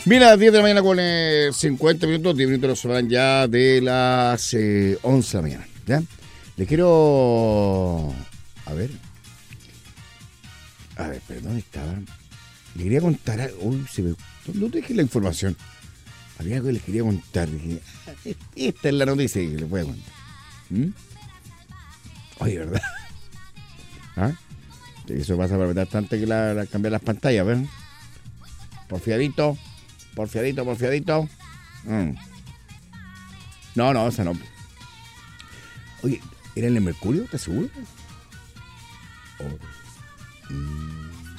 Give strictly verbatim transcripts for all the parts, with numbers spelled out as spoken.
Bien, a las diez de la mañana con eh, cincuenta minutos, diez minutos nos sobran ya de las eh, once de la mañana. ¿Ya? Le quiero... A ver. A ver, perdón, ¿dónde estaba? Le quería contar algo. Uy, se me... ¿Dónde dejé la información? Había algo que les quería contar. Dije, ah, esta es la noticia que les voy a contar. ¿Mm? Oye, ¿verdad? ¿Ah? Eso pasa por meter tanto que la, la, cambiar las pantallas, ¿ven? Porfiadito, porfiadito, porfiadito. Mm. No, no, esa no. Oye, ¿era en el Mercurio? ¿Estás seguro? Oh. Mm.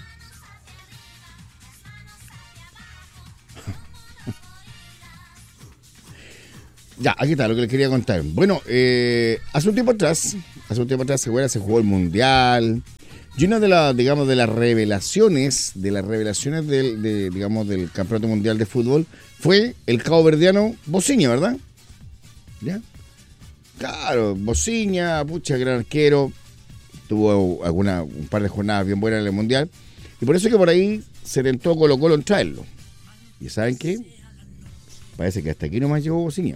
Ya, aquí está lo que les quería contar. Bueno, eh, hace un tiempo atrás, hace un tiempo atrás se, se jugó el Mundial. Y una de las, digamos, de las revelaciones, de las revelaciones del, de, digamos, del Campeonato Mundial de Fútbol fue el caboverdiano Bosinha, ¿verdad? ¿Ya? Claro, Bosinha, pucha, gran arquero, tuvo alguna, un par de jornadas bien buenas en el Mundial, y por eso es que por ahí se tentó Colo Colo en traerlo. ¿Y saben qué? Parece que hasta aquí nomás llegó Bosinha.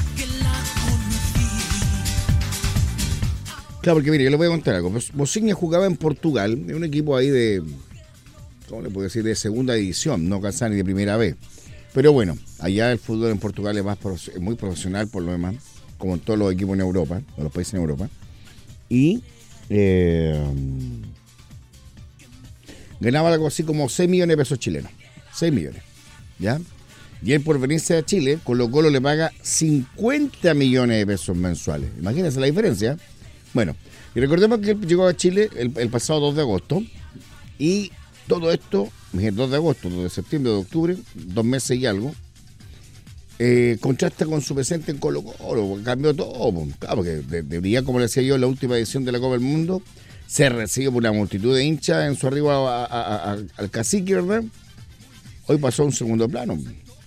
Claro, porque mire, yo les voy a contar algo. Bosinha jugaba en Portugal, en un equipo ahí de, ¿cómo le puedo decir? De segunda división, no alcanzaba ni de primera vez. Pero bueno, allá el fútbol en Portugal es, más, es muy profesional por lo demás, como en todos los equipos en Europa, en los países en Europa. Y eh, ganaba algo así como seis millones de pesos chilenos. seis millones, ¿ya? Y él por venirse a Chile, Colo Colo le paga cincuenta millones de pesos mensuales. Imagínense la diferencia. Bueno, y recordemos que él llegó a Chile el, el pasado dos de agosto, y todo esto, dos de agosto, dos de septiembre, dos de octubre, dos meses y algo, eh, contrasta con su presente en Colo Colo, cambió todo, claro, porque de, de día, como le decía yo, en la última edición de la Copa del Mundo, se recibe por una multitud de hinchas en su arribo a, a, a, al cacique, ¿verdad? Hoy pasó a un segundo plano,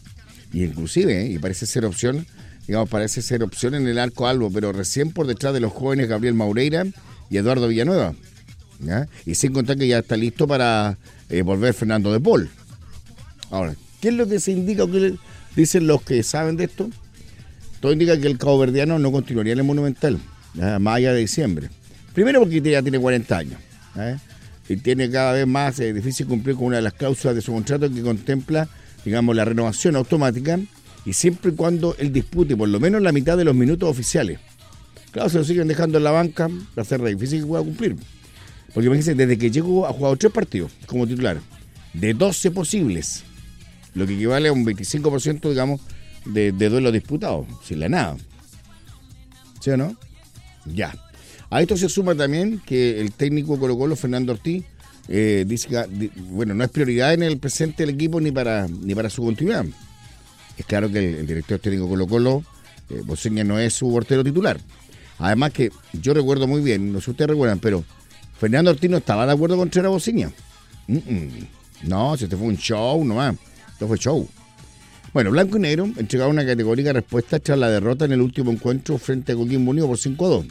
y inclusive, ¿eh? y parece ser opción, digamos, parece ser opción en el arco albo, pero recién por detrás de los jóvenes Gabriel Maureira y Eduardo Villanueva, ¿ya? Y sin contar que ya está listo para eh, volver Fernando de Paul. Ahora, ¿qué es lo que se indica o qué dicen los que saben de esto? Todo indica que el caboverdiano no continuaría en el Monumental, ¿ya? Más allá de diciembre. Primero porque ya tiene cuarenta años, ¿ya? Y tiene cada vez más eh, difícil cumplir con una de las cláusulas de su contrato que contempla, digamos, la renovación automática, y siempre y cuando él dispute por lo menos la mitad de los minutos oficiales. Claro, se lo siguen dejando en la banca, va a ser difícil que pueda cumplir. Porque imagínense, desde que llegó ha jugado tres partidos como titular, de doce posibles, lo que equivale a un veinticinco por ciento, digamos, de, de duelos disputados, sin la nada. ¿Sí o no? Ya. A esto se suma también que el técnico de Colo Colo, Fernando Ortiz, eh, dice que, bueno, no es prioridad en el presente del equipo ni para, ni para su continuidad. Es claro que el, el director técnico Colo Colo, eh, Bosinha, no es su portero titular. Además que yo recuerdo muy bien, no sé si ustedes recuerdan, pero Fernando Ortiz no estaba de acuerdo con traer a Bosinha. Mm-mm. No, si este fue un show nomás. Esto fue show. Bueno, Blanco y Negro entregaba una categórica respuesta tras la derrota en el último encuentro frente a Coquimbo Unido por cinco a dos.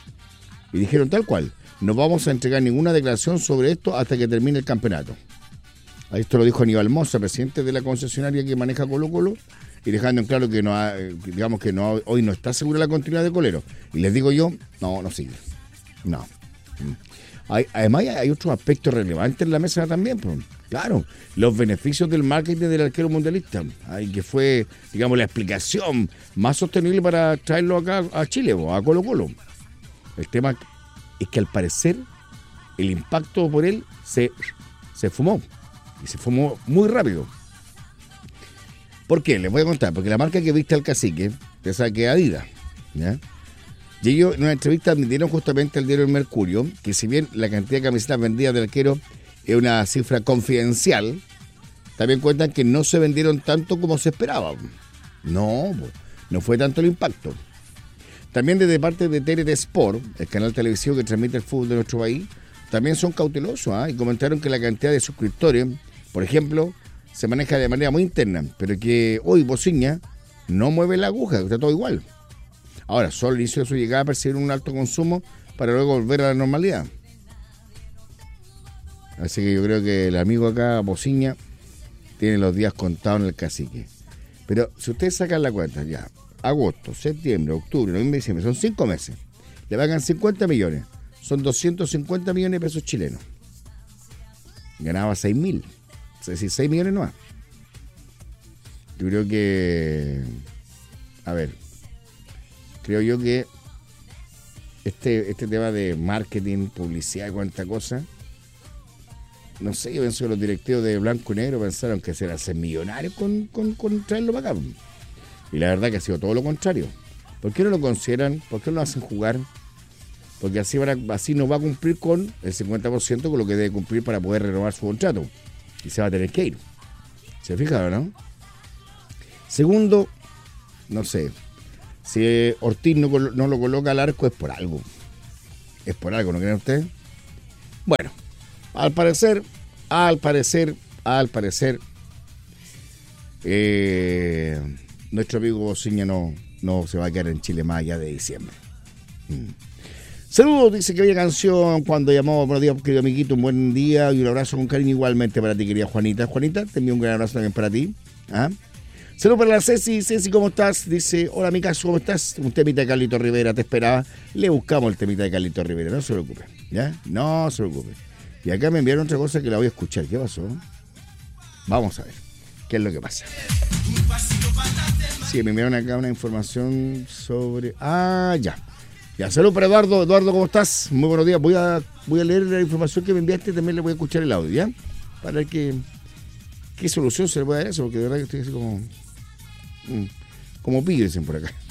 Y dijeron tal cual, no vamos a entregar ninguna declaración sobre esto hasta que termine el campeonato. Esto lo dijo Aníbal Mosa, presidente de la concesionaria que maneja Colo Colo, y dejando en claro que no ha, digamos que no hoy no está segura la continuidad de Colero. Y les digo yo, no, no sigue. No. Hay, además hay otros aspectos relevantes en la mesa también, pues. Claro, los beneficios del marketing del arquero mundialista, ay, que fue, digamos, la explicación más sostenible para traerlo acá a Chile, o a Colo Colo. El tema es que al parecer el impacto por él se, se fumó. Y se fumó muy rápido. ¿Por qué? Les voy a contar. Porque la marca que viste al cacique, ya sabe que es Adidas, ¿ya? Y ellos en una entrevista admitieron justamente al diario El Mercurio que si bien la cantidad de camisetas vendidas del arquero es una cifra confidencial, también cuentan que no se vendieron tanto como se esperaba. No, no fue tanto el impacto. También desde parte de T N T Sport, el canal televisivo que transmite el fútbol de nuestro país, también son cautelosos, ¿eh? Y comentaron que la cantidad de suscriptores, por ejemplo, se maneja de manera muy interna, pero que hoy Bosinha no mueve la aguja, está todo igual. Ahora, solo inicio de su llegada percibieron un alto consumo para luego volver a la normalidad. Así que yo creo que el amigo acá, Bosinha, tiene los días contados en el cacique. Pero si ustedes sacan la cuenta, ya, agosto, septiembre, octubre, noviembre, diciembre, son cinco meses. Le pagan cincuenta millones, son doscientos cincuenta millones de pesos chilenos. Ganaba seis mil, es decir, seis millones no más. Yo creo que, a ver, creo yo que este, este tema de marketing, publicidad y cuánta cosa, no sé, yo pienso que los directivos de Blanco y Negro pensaron que se iban a hacer millonarios con, con, con traerlo para acá. Y la verdad que ha sido todo lo contrario. ¿Por qué no lo consideran? ¿Por qué no lo hacen jugar? Porque así, van a, así no va a cumplir con el cincuenta por ciento con lo que debe cumplir para poder renovar su contrato. Y se va a tener que ir. ¿Se fijaron, no? Segundo, no sé, si Ortiz no, no lo coloca al arco es por algo. Es por algo, ¿no creen ustedes? Bueno, al parecer, al parecer, al parecer, eh, nuestro amigo Bociña no, no se va a quedar en Chile más allá de diciembre. Mm. Saludos, dice que había canción cuando llamó. Buenos días, querido amiguito, un buen día y un abrazo con cariño igualmente para ti, querida Juanita. Juanita, te envío un gran abrazo también para ti. ¿Ah? Saludos para la Ceci. Ceci, ¿cómo estás? Dice, hola, mi caso, ¿cómo estás? Un temita de Carlito Rivera, te esperaba. Le buscamos el temita de Carlito Rivera, no se preocupe. ¿Ya? No se preocupe. Y acá me enviaron otra cosa que la voy a escuchar. ¿Qué pasó? Vamos a ver qué es lo que pasa. Sí, me enviaron acá una información sobre... Ah, ya. Ya, saludos para Eduardo. Eduardo, ¿cómo estás? Muy buenos días. Voy a, voy a leer la información que me enviaste y también le voy a escuchar el audio, ¿ya? Para ver qué, qué solución se le puede dar a eso, porque de verdad que estoy así como... Como pillo, dicen por acá.